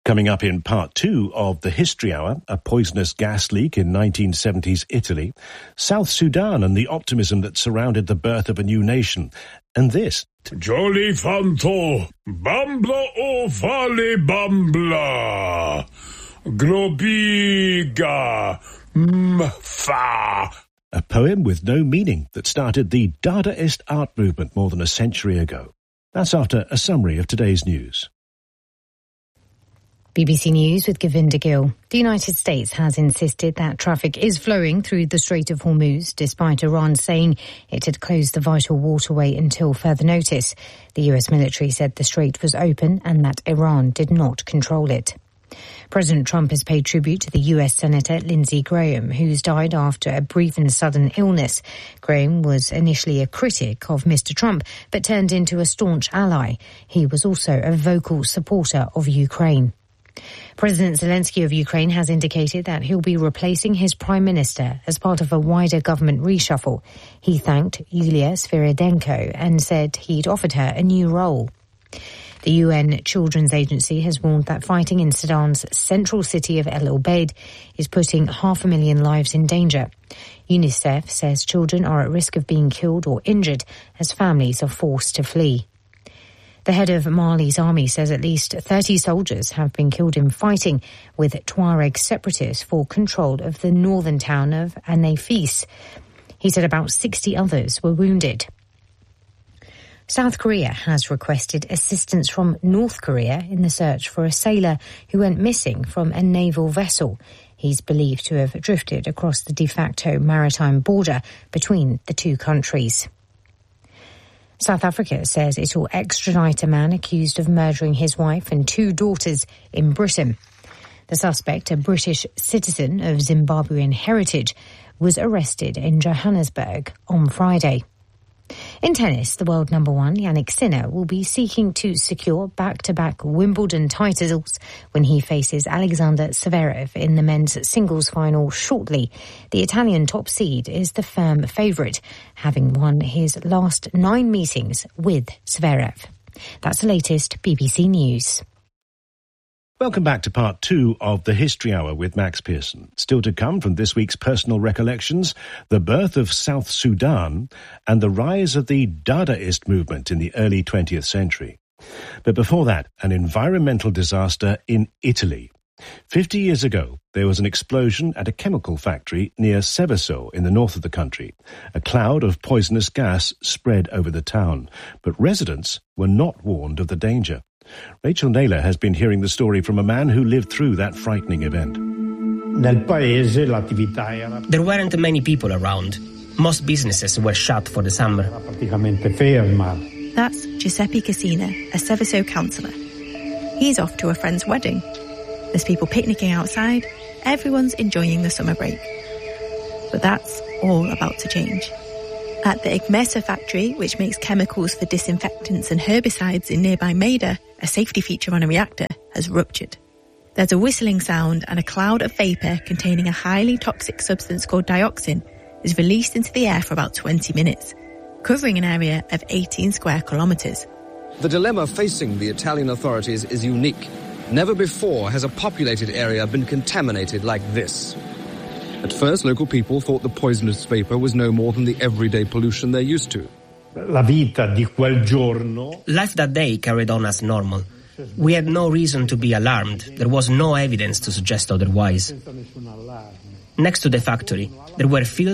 Coming up in part 2 of the History Hour, a poisonous gas leak in 1970s Italy, South Sudan and the optimism that surrounded the birth of a new nation, and this. Jolly Fanto, Bambla o Fale Bambla, Grobiga, Mfa. A poem with no meaning that started the Dadaist art movement more than a century ago. That's after a summary of today's news. BBC News with Govinda Gill. The United States has insisted that traffic is flowing through the Strait of Hormuz, despite Iran saying it had closed the vital waterway until further notice. The US military said the strait was open and that Iran did not control it. President Trump has paid tribute to the US Senator Lindsey Graham, who's died after a brief and sudden illness. Graham was initially a critic of Mr. Trump, but turned into a staunch ally. He was also a vocal supporter of Ukraine. President Zelensky of Ukraine has indicated that he'll be replacing his prime minister as part of a wider government reshuffle. He thanked Yulia Sviridenko and said he'd offered her a new role. The UN Children's Agency has warned that fighting in Sudan's central city of El Obeid is putting 500,000 lives in danger. UNICEF says children are at risk of being killed or injured as families are forced to flee. The head of Mali's army says at least 30 soldiers have been killed in fighting with Tuareg separatists for control of the northern town of Anafis. He said about 60 others were wounded. South Korea has requested assistance from North Korea in the search for a sailor who went missing from a naval vessel. He's believed to have drifted across the de facto maritime border between the two countries. South Africa says it will extradite a man accused of murdering his wife and 2 daughters in Britain. The suspect, a British citizen of Zimbabwean heritage, was arrested in Johannesburg on Friday. In tennis, the world number 1, Jannik Sinner, will be seeking to secure back-to-back Wimbledon titles when he faces Alexander Zverev in the men's singles final shortly. The Italian top seed is the firm favourite, having won his last 9 meetings with Zverev. That's the latest BBC News. Welcome back to part 2 of the History Hour with Max Pearson. Still to come from this week's personal recollections, the birth of South Sudan and the rise of the Dadaist movement in the early 20th century. But before that, an environmental disaster in Italy. 50 years ago, there was an explosion at a chemical factory near Seveso in the north of the country. A cloud of poisonous gas spread over the town, but residents were not warned of the danger. Rachel Naylor has been hearing the story from a man who lived through that frightening event. There weren't many people around. Most businesses were shut for the summer. That's Giuseppe Cassina, a Seveso councillor. He's off to a friend's wedding. There's people picnicking outside. Everyone's enjoying the summer break. But that's all about to change. At the Igmesa factory, which makes chemicals for disinfectants and herbicides in nearby Maida, a safety feature on a reactor has ruptured. There's a whistling sound and a cloud of vapour containing a highly toxic substance called dioxin is released into the air for about 20 minutes, covering an area of 18 square kilometres. The dilemma facing the Italian authorities is unique. Never before has a populated area been contaminated like this. At first, local people thought the poisonous vapour was no more than the everyday pollution they're used to. Life that day carried on as normal. We had no reason to be alarmed. There was no evidence to suggest otherwise. Next to the factory, there were fields